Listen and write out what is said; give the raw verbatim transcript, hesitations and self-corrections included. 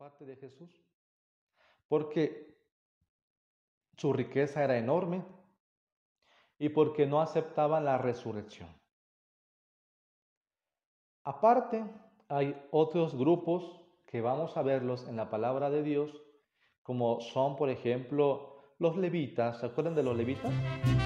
parte de Jesús, porque su riqueza era enorme y porque no aceptaban la resurrección. Aparte, hay otros grupos que vamos a verlos en la palabra de Dios, como son, por ejemplo, los levitas. ¿Se acuerdan de los levitas?